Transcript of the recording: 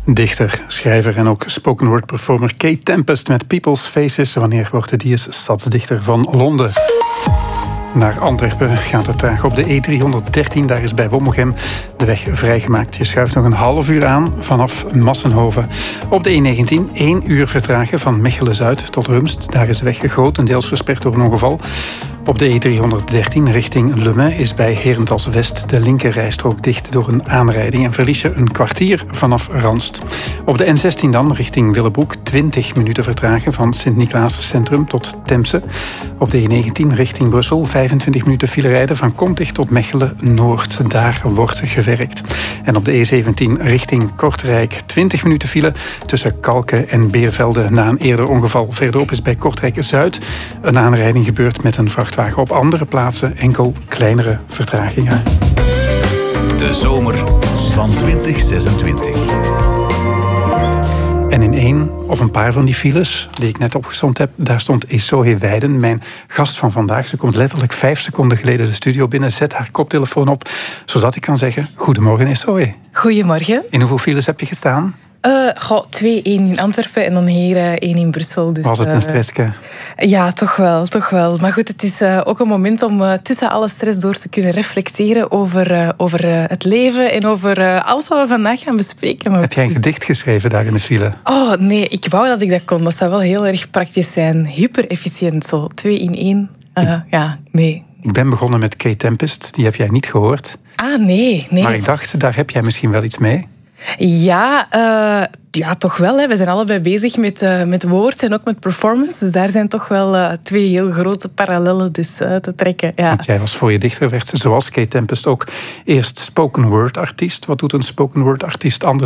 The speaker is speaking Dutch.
Dichter, schrijver en ook spoken word performer Kate Tempest met People's Faces. Wanneer wordt die is stadsdichter van Londen. Naar Antwerpen gaat het traag op de E313. Daar is bij Wommegem de weg vrijgemaakt. Je schuift nog een half uur aan vanaf Massenhoven. Op de E19 1 uur vertragen van Mechelen-Zuid tot Rumst. Daar is de weg grotendeels versperd door een ongeval. Op de E313 richting Le Mans is bij Herentals-West de linkerrijstrook dicht door een aanrijding en verlies je een kwartier vanaf Ranst. Op de N16 dan richting Willebroek 20 minuten vertragen van Sint-Niklaas Centrum tot Temse. Op de E19 richting Brussel 25 minuten file rijden van Kontig tot Mechelen-Noord. Daar wordt gewerkt. En op de E17 richting Kortrijk 20 minuten file tussen Kalken en Beervelde na een eerder ongeval. Verderop is bij Kortrijk-Zuid een aanrijding gebeurd met een vrachtwagen. Op andere plaatsen enkel kleinere vertragingen. De zomer van 2026. En in één of een paar van die files die ik net opgesomd heb, daar stond Esohe Weiden, mijn gast van vandaag. Ze komt letterlijk 5 seconden geleden de studio binnen, zet haar koptelefoon op, zodat ik kan zeggen, goedemorgen Esohe. Goedemorgen. In hoeveel files heb je gestaan? 2, 1 in Antwerpen en dan hier 1 in Brussel. Dus, was het een stressje? Ja, toch wel. Maar goed, het is ook een moment om tussen alle stress door te kunnen reflecteren over het leven en over alles wat we vandaag gaan bespreken. Heb jij een gedicht geschreven daar in de file? Oh nee, ik wou dat ik dat kon. Dat zou wel heel erg praktisch zijn. Hyper-efficiënt, zo 2 in 1. Ja, nee. Ik ben begonnen met Kate Tempest, die heb jij niet gehoord. Ah, nee. Maar ik dacht, daar heb jij misschien wel iets mee. Ja, toch wel. Hè. We zijn allebei bezig met woord en ook met performance. Dus daar zijn toch wel 2 heel grote parallellen dus, te trekken. Ja. Want jij was voor je dichter werd, zoals Kate Tempest ook, eerst spoken word artiest. Wat doet een spoken word artiest anders